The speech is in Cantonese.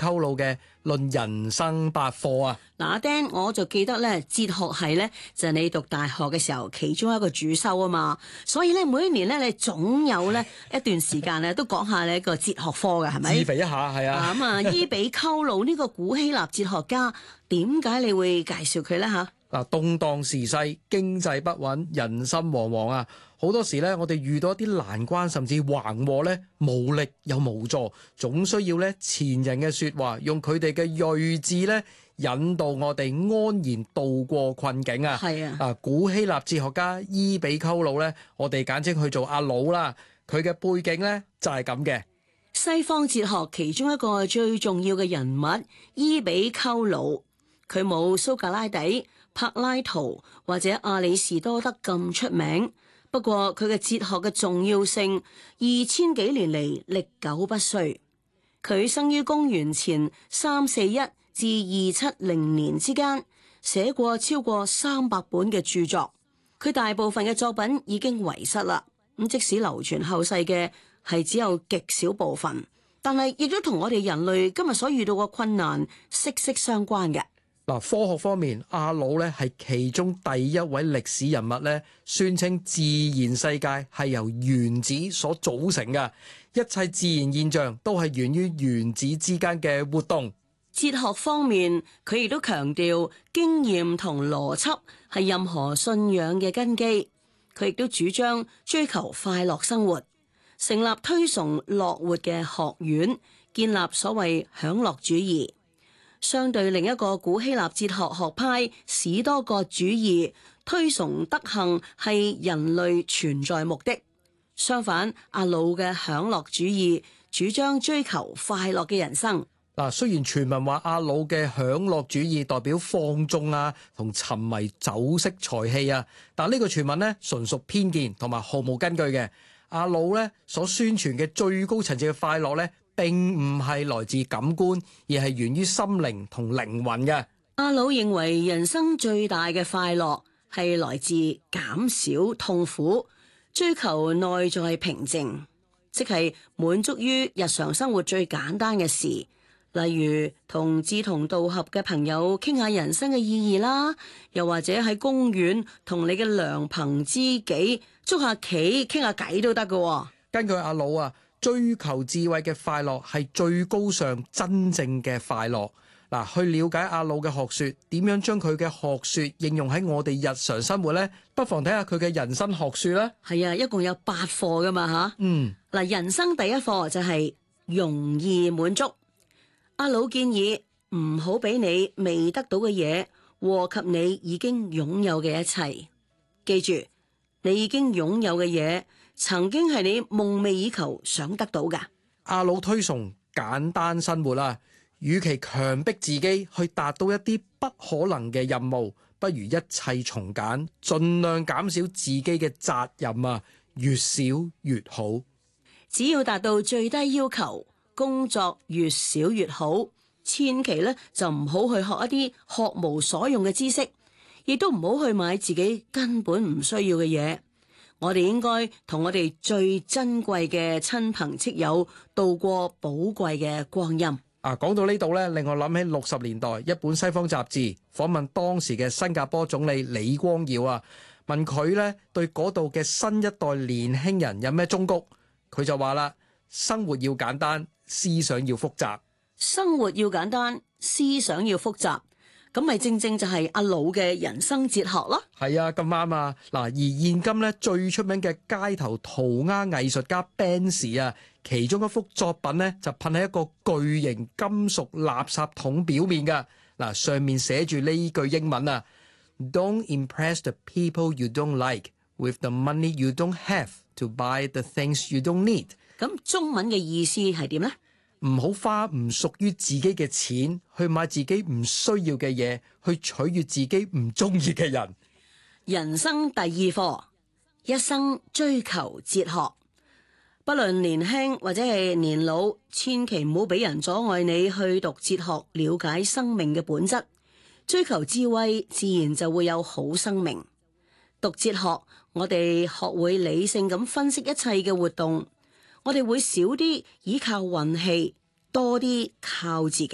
溝路嘅論人生百課啊。 嗱，阿 Dan，我就記得咧，哲學系咧就係你讀大學嘅時候其中一個主修啊嘛，所以咧每一年咧你總有咧一段時間咧都講下你個哲學科嘅，係咪？ 自肥一下係啊。 咁啊，伊比溝路呢個古希臘哲學家，點解你會介紹佢咧嚇？ 嗱，動盪時勢，經濟不穩，人心惶惶啊！好多時咧，我哋遇到一啲難關，甚至橫禍咧，無力又無助，總需要咧前人嘅説話，用佢哋嘅睿智咧，引導我哋安然度過困境啊！ 係啊， 古希臘哲學家伊比溝路咧，我哋簡稱佢做阿魯啦。佢嘅背景咧就係咁嘅。 西方哲學其中一個最重要嘅人物伊比溝魯，佢冇蘇格拉底、柏拉圖或者亞里士多德咁出名，不過佢嘅哲學嘅重要性2000幾年嚟歷久不衰。佢生於公元前341至270年之間，寫過超過300本嘅著作。佢大部分嘅作品已經遺失啦，咁即使流傳後世嘅係只有極少部分，但係亦都同我哋人類今日所遇到嘅困難息息相關嘅。 嗱，科學方面，阿魯咧係其中第一位歷史人物咧，宣稱自然世界係由原子所組成嘅，一切自然現象都係源於原子之間嘅活動。 哲學方面，佢亦都強調經驗同邏輯係任何信仰嘅根基。佢亦都主張追求快樂生活，成立推崇樂活嘅學院，建立所謂享樂主義。相對另一個古希臘哲學學派史多葛主義，推崇德行係人類存在目的。相反，阿魯嘅享樂主義主張追求快樂嘅人生。 嗱，雖然傳聞話阿魯嘅享樂主義代表放縱啊，同沉迷酒色財氣啊，但呢個傳聞咧純屬偏見同埋毫無根據嘅。阿魯咧所宣傳嘅最高層次嘅快樂咧，並唔係來自感官，而係源於心靈同靈魂嘅。 阿魯認為人生最大嘅快樂係來自減少痛苦，追求內在平靜，即係滿足於日常生活最簡單嘅事。例如同志同道合嘅朋友傾下人生嘅意義啦，又或者喺公園同你嘅良朋知己捉下棋傾下偈都得㗎。 根據阿魯啊，追求智慧嘅快樂係最高尚真正嘅快樂。嗱，去了解阿魯嘅學說，點樣將佢嘅學說應用喺我哋日常生活呢？不妨睇下佢嘅人生學說啦。 係啊，一共有8課噶嘛吓。嗱，人生第一課就係容易滿足。阿魯建議唔好俾你未得到嘅嘢禍及你已經擁有嘅一切。記住，你已經擁有嘅嘢曾經係你夢寐以求想得到㗎。 阿魯推崇簡單生活啦，與其強迫自己去達到一啲不可能嘅任務，不如一切從簡，盡量減少自己嘅責任啊，越少越好。 只要達到最低要求，工作越少越好，千祈咧就唔好去學一啲學無所用嘅知識，亦都唔好去買自己根本唔需要嘅嘢。我哋應該同我哋最珍貴嘅親朋戚友度過寶貴嘅光陰。 講到呢度咧，令我諗起60年代一本西方雜誌訪問當時嘅新加坡總理李光耀啊，問佢咧對嗰度嘅新一代年輕人有咩忠告，佢就話啦：生活要簡單，思想要複雜。 生活要簡單，思想要複雜，咁咪正正就係阿魯嘅人生哲學咯。 係啊，咁啱啊！嗱，而現今咧最出名嘅街頭塗鴉藝術家 Banksy 啊，其中一幅作品咧就噴喺一個巨型金屬垃圾桶表面㗎。嗱，上面寫住呢句英文啊 ：Don't impress the people you don't like with the money you don't have to buy the things you don't need。 咁中文嘅意思係點呢？ 唔好花唔屬於自己嘅錢去買自己唔需要嘅嘢，去取悅自己唔中意嘅人。 人生第二課，一生追求哲學。不論年輕或者係年老，千祈唔好俾人阻礙你去讀哲學，了解生命嘅本質。追求智慧，自然就會有好生命。讀哲學，我哋學會理性咁分析一切嘅活動。我哋會少啲依靠運氣，多啲靠自己。